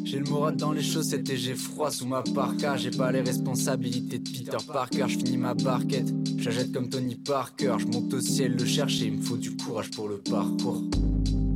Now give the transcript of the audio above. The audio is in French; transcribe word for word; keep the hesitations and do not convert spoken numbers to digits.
J'ai le moral dans les chaussettes et j'ai froid sous ma parka. J'ai pas les responsabilités de Peter Parker. Je finis ma barquette, j'achète comme Tony Parker. Je monte au ciel le chercher, il me faut du courage pour le parcours.